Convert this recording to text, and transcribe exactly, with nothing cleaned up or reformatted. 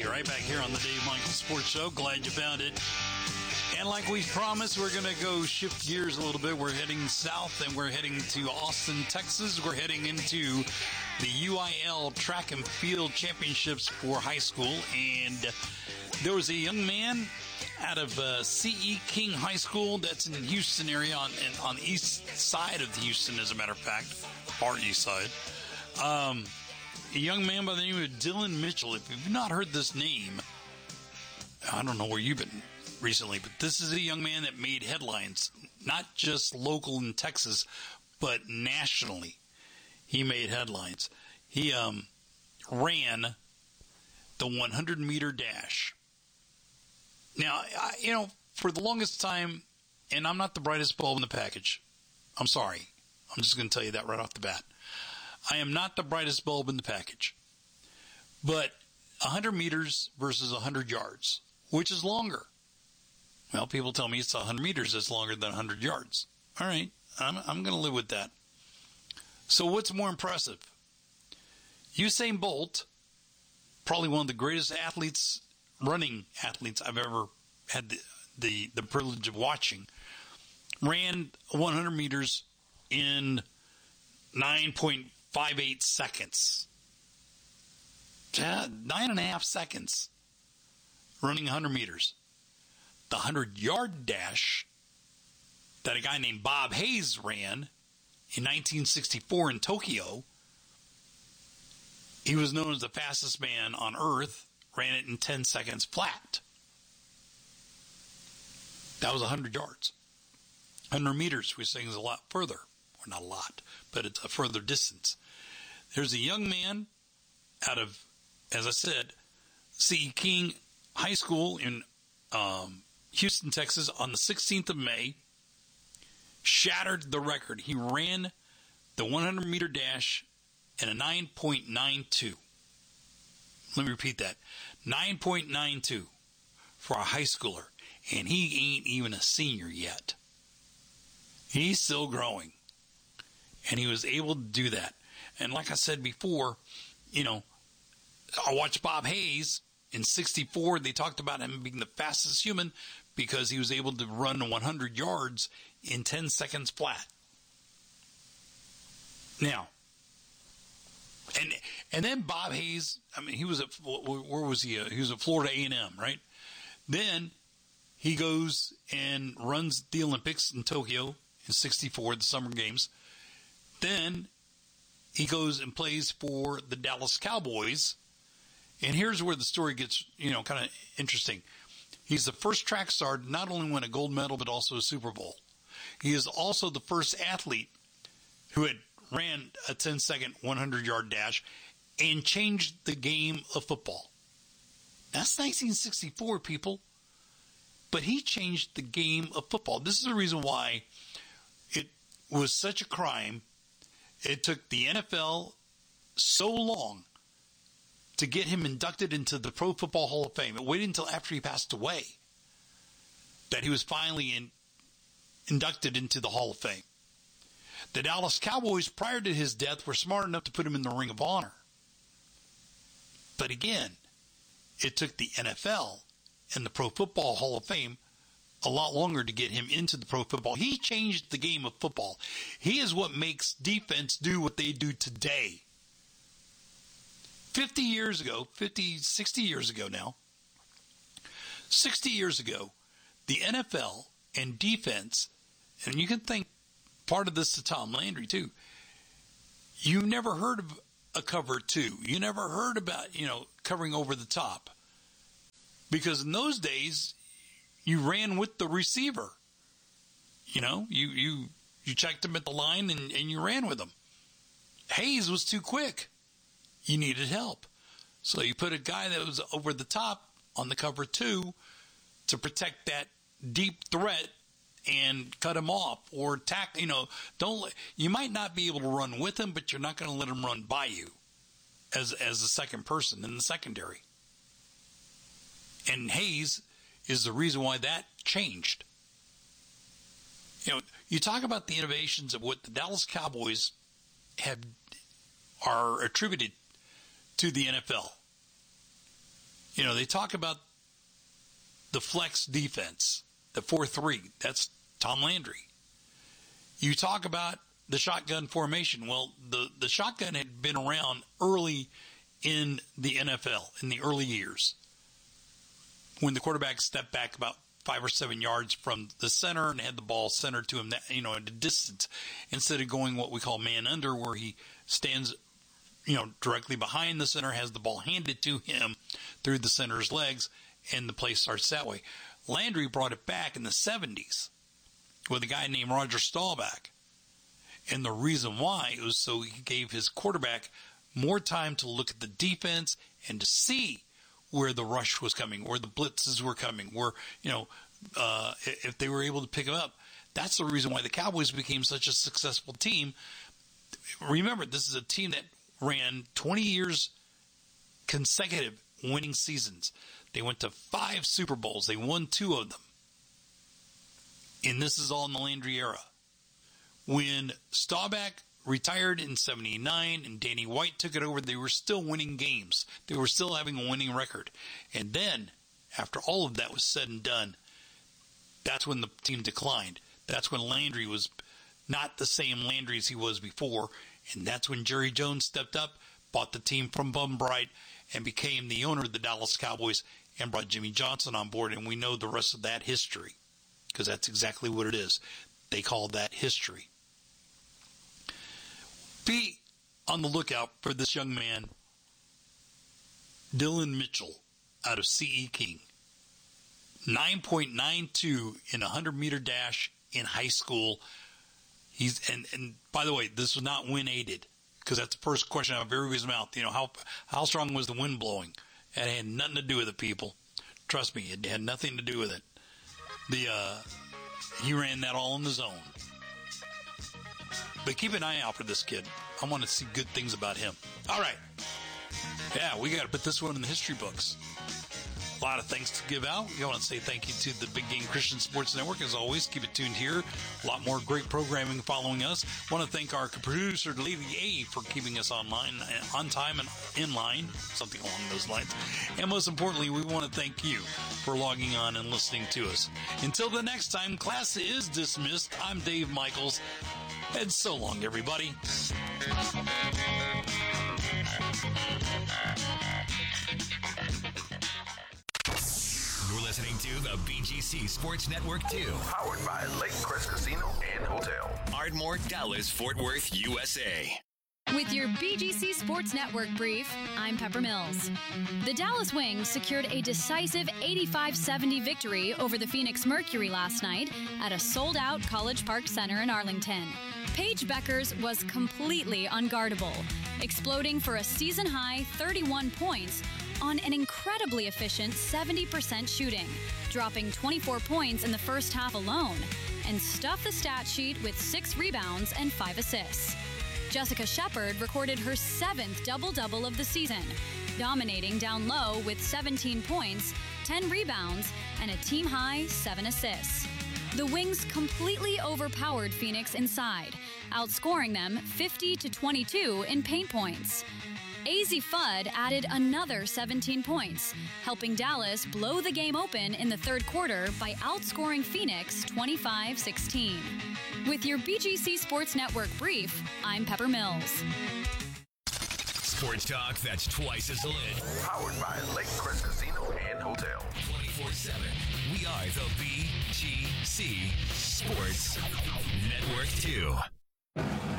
right back here on the Dave Michaels Sports Show. Glad you found it. And like we promised, we're going to go shift gears a little bit. We're heading south, and we're heading to Austin, Texas. We're heading into the U I L Track and Field Championships for high school. And there was a young man out of uh, C E King High School that's in the Houston area, on, on the east side of Houston, as a matter of fact, far east side. Um, a young man by the name of Dylan Mitchell. If you've not heard this name, I don't know where you've been recently, but this is a young man that made headlines, not just local in Texas, but nationally. He made headlines. He um, ran the hundred meter dash. Now, I, you know, for the longest time, and I'm not the brightest bulb in the package. I'm sorry. I'm just going to tell you that right off the bat. I am not the brightest bulb in the package. But one hundred meters versus one hundred yards, which is longer? Well, people tell me it's one hundred meters that's longer than one hundred yards. All right, I'm, I'm going to live with that. So what's more impressive? Usain Bolt, probably one of the greatest athletes, running athletes I've ever had the, the, the privilege of watching, ran one hundred meters in nine point five eight seconds. Yeah, nine and a half seconds running one hundred meters. The hundred-yard dash that a guy named Bob Hayes ran in nineteen sixty-four in Tokyo, he was known as the fastest man on Earth, ran it in ten seconds flat. That was one hundred yards. one hundred meters, which is a lot further. Or not a lot, but it's a further distance. There's a young man out of, as I said, C E King High School in um, Houston, Texas, on the sixteenth of May, shattered the record. He ran the hundred meter dash in a nine point nine two. Let me repeat that. nine point nine two for a high schooler. And he ain't even a senior yet. He's still growing. And he was able to do that. And like I said before, you know, I watched Bob Hayes in sixty-four. They talked about him being the fastest human because he was able to run one hundred yards in ten seconds flat. Now, and and then Bob Hayes, I mean, he was at, where was he? He was at Florida A and M, right? Then he goes and runs the Olympics in Tokyo in sixty-four, the Summer Games. Then he goes and plays for the Dallas Cowboys. And here's where the story gets, you know, kind of interesting. He's the first track star to not only win a gold medal, but also a Super Bowl. He is also the first athlete who had ran a ten-second hundred-yard dash and changed the game of football. That's nineteen sixty-four, people. But he changed the game of football. This is the reason why it was such a crime. It took the N F L so long to get him inducted into the Pro Football Hall of Fame. It waited until after he passed away that he was finally in, inducted into the Hall of Fame. The Dallas Cowboys, prior to his death, were smart enough to put him in the Ring of Honor. But again, it took the N F L and the Pro Football Hall of Fame a lot longer to get him into the pro football. He changed the game of football. He is what makes defense do what they do today. fifty years ago, fifty, sixty years ago now, sixty years ago, the N F L and defense, and you can think part of this to Tom Landry too, you never heard of a cover two. You never heard about, you know, covering over the top. Because in those days, you ran with the receiver. You know, you you, you checked him at the line and, and you ran with him. Hayes was too quick. You needed help. So you put a guy that was over the top on the cover two to protect that deep threat and cut him off or tackle. You know, don't let, you might not be able to run with him, but you're not going to let him run by you as as a second person in the secondary. And Hayes is the reason why that changed. You know, you talk about the innovations of what the Dallas Cowboys have are attributed to the N F L. You know, they talk about the flex defense, the four three. That's Tom Landry. You talk about the shotgun formation. Well, the, the shotgun had been around early in the N F L, in the early years, when the quarterback stepped back about five or seven yards from the center and had the ball centered to him, that, you know, at a distance, instead of going what we call man under, where he stands, you know, directly behind the center, has the ball handed to him through the center's legs, and the play starts that way. Landry brought it back in the seventies with a guy named Roger Staubach. And the reason why was so he gave his quarterback more time to look at the defense and to see where the rush was coming, where the blitzes were coming, where, you know, uh, if they were able to pick them up. That's the reason why the Cowboys became such a successful team. Remember, this is a team that ran twenty years consecutive winning seasons. They went to five Super Bowls. They won two of them. And this is all in the Landry era. When Staubach retired in seventy-nine and Danny White took it over, they were still winning games. They were still having a winning record. And then, after all of that was said and done, that's when the team declined. That's when Landry was not the same Landry as he was before. And that's when Jerry Jones stepped up, bought the team from Bum Bright, and became the owner of the Dallas Cowboys and brought Jimmy Johnson on board. And we know the rest of that history, because that's exactly what it is. They call that history. Be on the lookout for this young man, Dillon Mitchell, out of C E King. nine point nine two in a hundred-meter dash in high school. He's and, and by the way, this was not wind aided, because that's the first question out of everybody's mouth. You know, how how strong was the wind blowing? It had nothing to do with it, people. Trust me, it had nothing to do with it. The uh, he ran that all in the zone. But keep an eye out for this kid. I want to see good things about him. All right. Yeah, we got to put this one in the history books. A lot of things to give out. We want to say thank you to the Big Game Christian Sports Network. As always, keep it tuned here. A lot more great programming following us. Want to thank our producer, Lady A, for keeping us online, on time and in line, something along those lines. And most importantly, we want to thank you for logging on and listening to us. Until the next time, class is dismissed. I'm Dave Michaels. And so long, everybody. You're listening to the B G C Sports Network two. Powered by Lake Crest Casino and Hotel. Ardmore, Dallas, Fort Worth, U S A. With your B G C Sports Network brief, I'm Pepper Mills. The Dallas Wings secured a decisive eighty-five seventy victory over the Phoenix Mercury last night at a sold-out College Park Center in Arlington. Paige Beckers was completely unguardable, exploding for a season-high thirty-one points on an incredibly efficient seventy percent shooting, dropping twenty-four points in the first half alone, and stuffed the stat sheet with six rebounds and five assists. Jessica Shepard recorded her seventh double-double of the season, dominating down low with seventeen points, ten rebounds, and a team-high seven assists. The Wings completely overpowered Phoenix inside, outscoring them fifty to twenty-two in paint points. Azzi Fudd added another seventeen points, helping Dallas blow the game open in the third quarter by outscoring Phoenix twenty-five sixteen. With your B G C Sports Network brief, I'm Pepper Mills. Sports talk that's twice as lit. Powered by Lake Crest Casino and Hotel. twenty-four seven. We are the B G C Sports Network two.